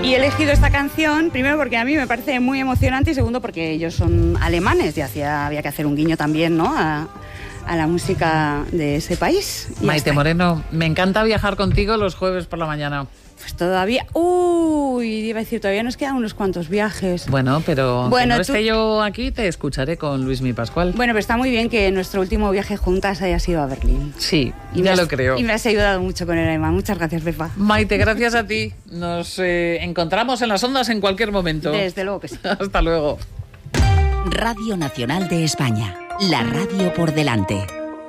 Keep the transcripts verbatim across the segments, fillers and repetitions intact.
Y he elegido esta canción, primero porque a mí me parece muy emocionante y segundo porque ellos son alemanes y hacía, había que hacer un guiño también, ¿no?, a, a la música de ese país. Y Maite Moreno, me encanta viajar contigo los jueves por la mañana. Pues todavía... Uy, iba a decir, todavía nos quedan unos cuantos viajes. Bueno, pero bueno, si no tú... esté yo aquí, te escucharé con Luismi Pascual. Bueno, pero está muy bien que nuestro último viaje juntas haya sido a Berlín. Sí, y ya has, lo creo. Y me has ayudado mucho con el alma. Muchas gracias, Pepa. Maite, gracias a ti. Nos eh, encontramos en las ondas en cualquier momento. Desde luego que sí. Hasta luego. Radio Nacional de España. La radio por delante.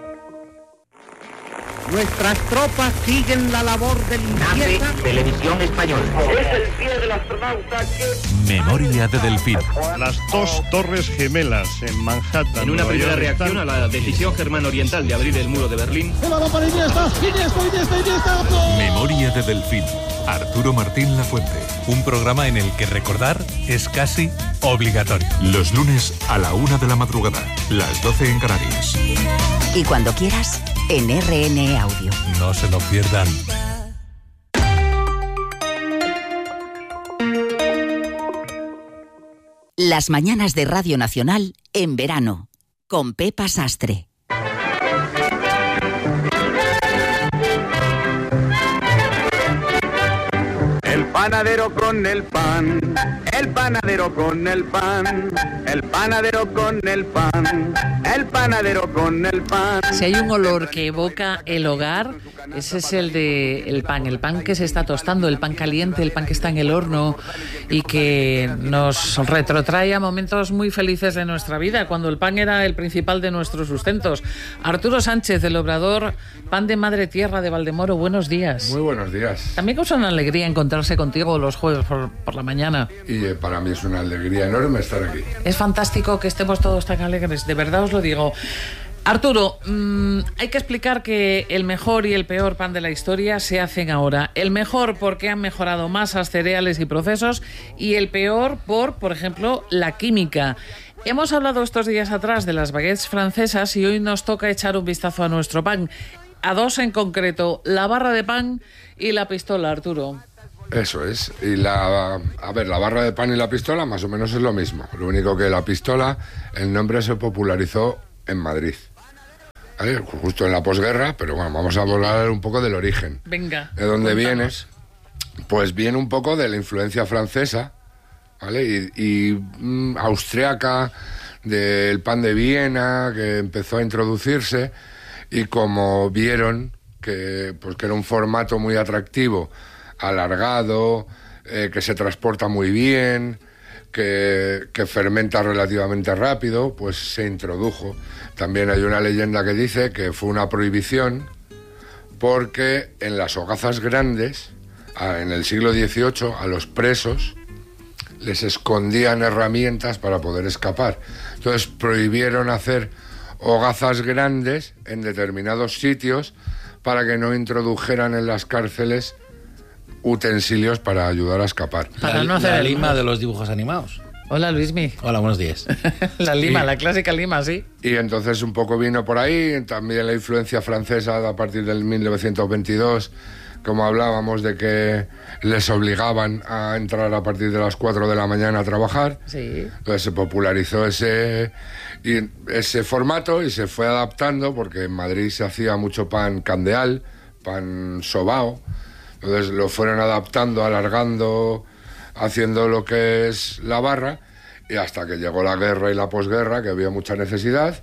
Nuestras tropas siguen la labor de limpieza. Televisión Española. Es el día del astronauta que... Memoria de Delfín. Las dos torres gemelas en Manhattan. En una primera reacción a la decisión germano-oriental de abrir el muro de Berlín. Memoria de Delfín. Arturo Martín Lafuente. Un programa en el que recordar es casi obligatorio. Los lunes a la una de la madrugada. Las doce en Canarias. Y cuando quieras, en R N E Audio. No se lo pierdan. Las mañanas de Radio Nacional en verano, con Pepa Sastre. El panadero con el pan, el panadero con el pan, el panadero con el pan, el panadero con el pan. Si hay un olor que evoca el hogar, ese es el de el pan, el pan que se está tostando, el pan caliente, el pan que está en el horno y que nos retrotrae a momentos muy felices de nuestra vida, cuando el pan era el principal de nuestros sustentos. Arturo Sánchez, del Obrador Pan de Madre Tierra de Valdemoro, buenos días. Muy buenos días. También causa una alegría encontrarse contigo los jueves por, por la mañana. Y eh, para mí es una alegría enorme estar aquí. Es fantástico que estemos todos tan alegres, de verdad os lo digo. Arturo, mmm, hay que explicar que el mejor y el peor pan de la historia se hacen ahora. El mejor porque han mejorado masas, cereales y procesos, y el peor por, por ejemplo, la química. Hemos hablado estos días atrás de las baguettes francesas y hoy nos toca echar un vistazo a nuestro pan. A dos en concreto, la barra de pan y la pistola, Arturo. Eso es. Y la, a ver, la barra de pan y la pistola más o menos es lo mismo. Lo único que la pistola, el nombre se popularizó en Madrid. ¿Vale? Justo en la posguerra, pero bueno, vamos a hablar un poco del origen. Venga. ¿De dónde cuéntanos. viene? Pues viene un poco de la influencia francesa, ¿vale? Y, y mm, austriaca, del pan de Viena, que empezó a introducirse, y como vieron que, pues, que era un formato muy atractivo, alargado, eh, que se transporta muy bien, que, que fermenta relativamente rápido, pues se introdujo. También hay una leyenda que dice que fue una prohibición porque en las hogazas grandes, en el siglo dieciocho, a los presos les escondían herramientas para poder escapar. Entonces prohibieron hacer hogazas grandes en determinados sitios para que no introdujeran en las cárceles utensilios para ayudar a escapar. Para la, no hacer la el lima mal. de los dibujos animados. Hola, Luismi. Hola, buenos días. La lima, Y- la clásica lima, sí. Y entonces un poco vino por ahí, también la influencia francesa a partir del mil novecientos veintidós, como hablábamos de que les obligaban a entrar a partir de las cuatro de la mañana a trabajar. Sí. Entonces se popularizó ese, y ese formato y se fue adaptando, porque en Madrid se hacía mucho pan candeal, pan sobao. Entonces lo fueron adaptando, alargando, haciendo lo que es la barra, y hasta que llegó la guerra y la posguerra, que había mucha necesidad,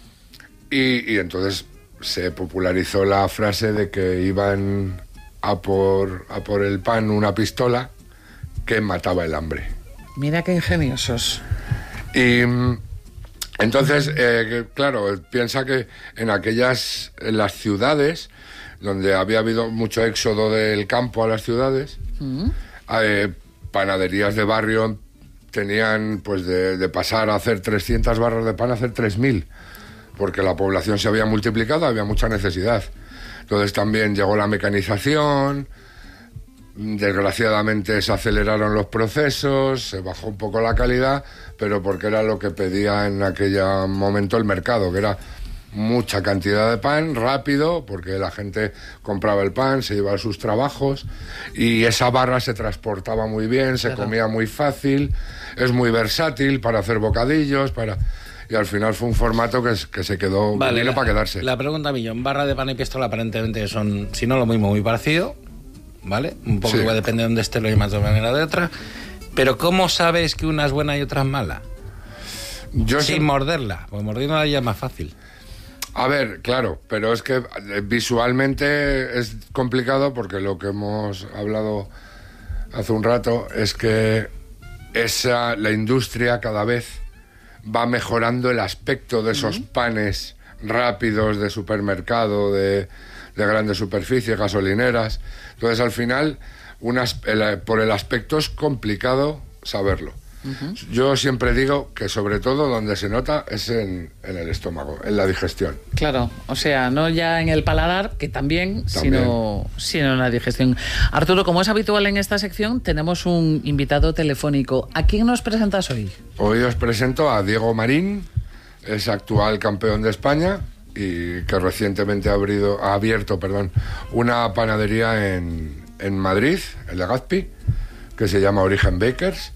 y, y entonces se popularizó la frase de que iban a por, a por el pan una pistola que mataba el hambre. Mira qué ingeniosos. Y mm, entonces, eh, que, claro, piensa que en aquellas, en las ciudades, donde había habido mucho éxodo del campo a las ciudades, Mm. eh, panaderías de barrio tenían pues de, de pasar a hacer trescientas barras de pan a hacer tres mil, porque la población se había multiplicado, había mucha necesidad. Entonces también llegó la mecanización, desgraciadamente se aceleraron los procesos, se bajó un poco la calidad, pero porque era lo que pedía en aquel momento el mercado, que era mucha cantidad de pan, rápido, porque la gente compraba el pan, se iba a sus trabajos, y esa barra se transportaba muy bien, se claro. comía muy fácil, es muy versátil para hacer bocadillos, para... Y al final fue un formato que, que se quedó vale, vino para quedarse. La pregunta millón, barra de pan y pistola aparentemente son, si no lo mismo, muy parecido, ¿vale? Un poco sí. igual, depende de dónde esté, lo llamas de una manera o de otra. Pero ¿cómo sabes que una es buena y otra es mala? Yo Sin sé... morderla, porque mordiéndola ya es más fácil. A ver, claro, pero es que visualmente es complicado porque lo que hemos hablado hace un rato es que esa, la industria cada vez va mejorando el aspecto de esos uh-huh. panes rápidos de supermercado, de, de grandes superficies, gasolineras. Entonces, al final, unas, el, por el aspecto es complicado saberlo. Uh-huh. Yo siempre digo que sobre todo donde se nota es en, en el estómago, en la digestión. Claro, o sea, no ya en el paladar, que también, también. Sino, sino en la digestión. Arturo, como es habitual en esta sección, tenemos un invitado telefónico. ¿A quién nos presentas hoy? Hoy os presento a Diego Marín, es actual campeón de España y que recientemente ha, abrido, ha abierto perdón, una panadería en, en Madrid, en Legazpi, que se llama Origen Bakers.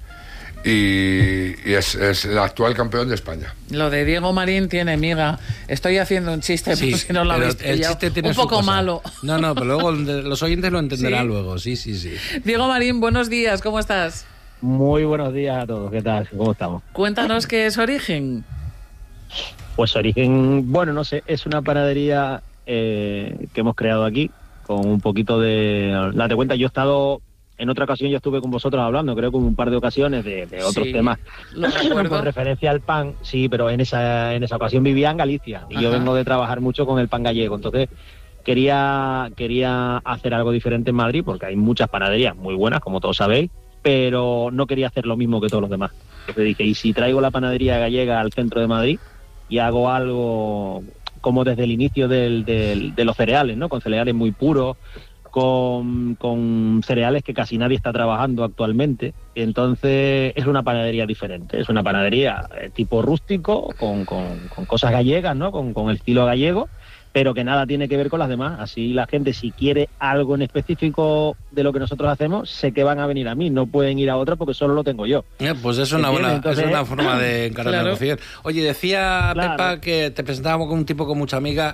Y, y es, es el actual campeón de España. Lo de Diego Marín tiene miga. Estoy haciendo un chiste, sí, pero si no lo habéis pillado. Un poco malo. No, no, pero luego los oyentes lo entenderán ¿Sí? luego. Sí, sí, sí. Diego Marín, buenos días, ¿cómo estás? Muy buenos días a todos, ¿qué tal? ¿Cómo estamos? Cuéntanos qué es Origen. Pues Origen, bueno, no sé, es una panadería eh, que hemos creado aquí, con un poquito de... Date cuenta, yo he estado... En otra ocasión ya estuve con vosotros hablando, creo que un par de ocasiones de, de otros sí, temas con referencia al pan, sí, pero en esa en esa ocasión vivía en Galicia y Ajá. yo vengo de trabajar mucho con el pan gallego, entonces quería quería hacer algo diferente en Madrid porque hay muchas panaderías muy buenas, como todos sabéis, pero no quería hacer lo mismo que todos los demás. Entonces dije, ¿y si traigo la panadería gallega al centro de Madrid y hago algo como desde el inicio del, del, de los cereales, ¿no? Con cereales muy puros, Con, con cereales que casi nadie está trabajando actualmente. Entonces es una panadería diferente, es una panadería tipo rústico, con, con, con cosas gallegas, ¿no? Con, con el estilo gallego, pero que nada tiene que ver con las demás. Así la gente, si quiere algo en específico de lo que nosotros hacemos, sé que van a venir a mí, no pueden ir a otra porque solo lo tengo yo. Eh, pues es una buena, Entonces, es una forma de encarar claro. la negociación. Oye, decía claro. Pepa que te presentábamos con un tipo con mucha amiga